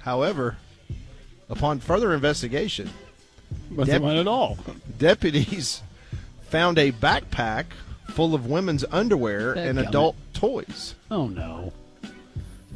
However, upon further investigation, Wasn't one at all. deputies found a backpack full of women's underwear and Dadgummit. adult toys. Oh, no.